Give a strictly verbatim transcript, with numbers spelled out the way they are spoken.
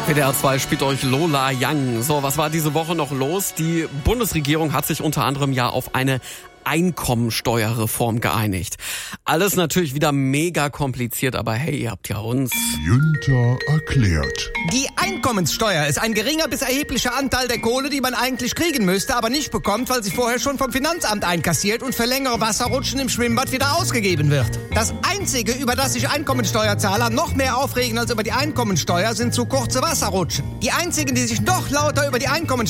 W D R zwei spielt euch Lola Young. So, was war diese Woche noch los? Die Bundesregierung hat sich unter anderem ja auf eine Einkommensteuerreform geeinigt. Alles natürlich wieder mega kompliziert, aber hey, ihr habt ja uns. Günther erklärt. Die Einkommenssteuer ist ein geringer bis erheblicher Anteil der Kohle, die man eigentlich kriegen müsste, aber nicht bekommt, weil sie vorher schon vom Finanzamt einkassiert und für längere Wasserrutschen im Schwimmbad wieder ausgegeben wird. Das Einzige, über das sich Einkommensteuerzahler noch mehr aufregen als über die Einkommensteuer, sind zu kurze Wasserrutschen. Die einzigen, die sich noch lauter über die Einkommensteuer